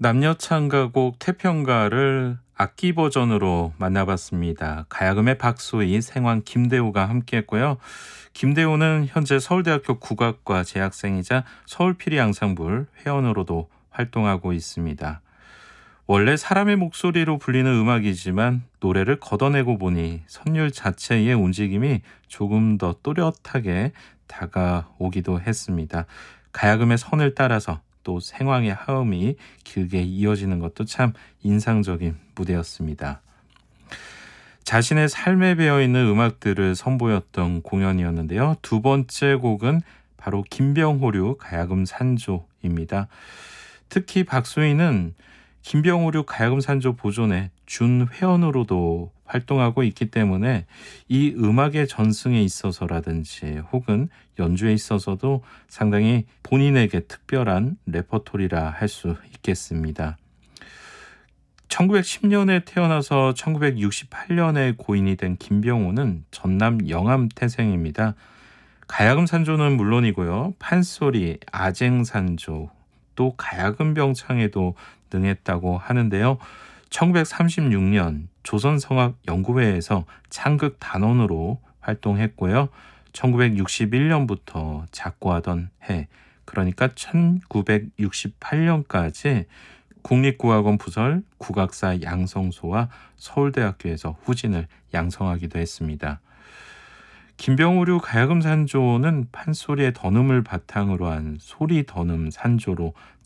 남녀 창가곡 태평가를 악기 버전으로 만나봤습니다. 가야금의 박소희, 생황 김대호가 함께했고요. 김대호는 현재 서울대학교 국악과 재학생이자 서울피리 앙상블 회원으로도 활동하고 있습니다. 원래 사람의 목소리로 불리는 음악이지만 노래를 걷어내고 보니 선율 자체의 움직임이 조금 더 또렷하게 다가오기도 했습니다. 가야금의 선을 따라서 또 생황의 하음이 길게 이어지는 것도 참 인상적인 무대였습니다. 자신의 삶에 배어있는 음악들을 선보였던 공연이었는데요. 두 번째 곡은 바로 김병호류 가야금 산조입니다. 특히 박소희는 김병호류 가야금 산조 보존의 준회원으로도 활동하고 있기 때문에 이 음악의 전승에 있어서라든지 혹은 연주에 있어서도 상당히 본인에게 특별한 레퍼토리라 할 수 있겠습니다. 1910년에 태어나서 1968년에 고인이 된 김병호는 전남 영암 태생입니다. 가야금 산조는 물론이고요. 판소리, 아쟁산조, 또 가야금 병창에도 능했다고 하는데요. 1936년 조선성악연구회에서 창극 단원으로 활동했고요. 1961년부터 작고하던 해, 그러니까 1968년까지 국립국악원 부설 국악사 양성소와 서울대학교에서 후진을 양성하기도 했습니다. 김병호류 가야금 산조는 판소리의 던음을 바탕으로 한 소리 던음 산조로